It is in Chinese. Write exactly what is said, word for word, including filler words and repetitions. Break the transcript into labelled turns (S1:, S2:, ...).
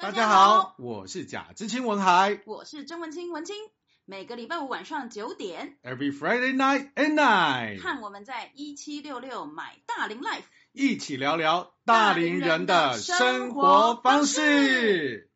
S1: 大家好，我是贾知青文海，
S2: 我是曾文清文清。每个礼拜五晚上九点
S1: ，Every Friday night at night，
S2: 看我们在一七六六买大龄 Life，
S1: 一起聊聊大龄人的生活方式。